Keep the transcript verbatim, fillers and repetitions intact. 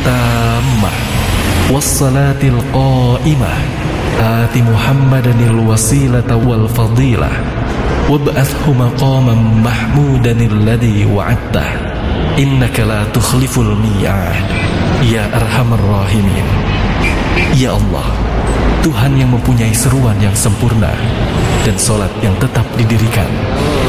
tammah wassalatil qa'imah ati Muhammadanil wasilata wal fadilah wab'athhu maqaman mahmudanil ladzi wa'adtah innaka la tukhliful mi'ad ya arhamar rahimin. Ya Allah, Tuhan yang mempunyai seruan yang sempurna dan solat yang tetap didirikan,